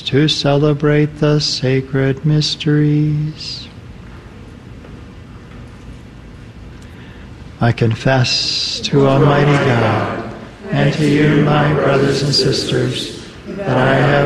to celebrate the sacred mysteries. I confess to Almighty God and to you, my brothers and sisters, that I have